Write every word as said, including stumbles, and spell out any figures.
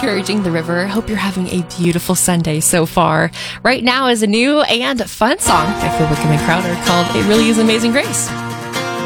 encouraging the river. Hope you're having a beautiful Sunday so far. Right now is a new and fun song by Phil Wickham and Crowder called It Really Is Amazing Grace.